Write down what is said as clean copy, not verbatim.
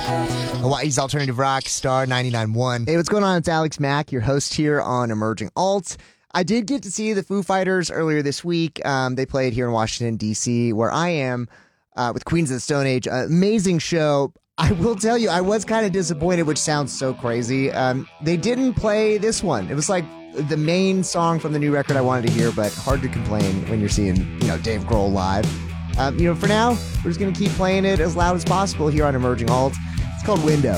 Hawaii's Alternative Rock, Star 99.1. Hey, what's going on? It's Alex Mack, your host here on Emerging Alt. I did get to see the Foo Fighters earlier this week. They played here in Washington, D.C., where I am, with Queens of the Stone Age. Amazing show. I will tell you, I was kind of disappointed, which sounds so crazy. They didn't play this one. It was like the main song from the new record I wanted to hear, but hard to complain when you're seeing, Dave Grohl live. For now, we're just going to keep playing it as loud as possible here on Emerging Alt. It's called Window.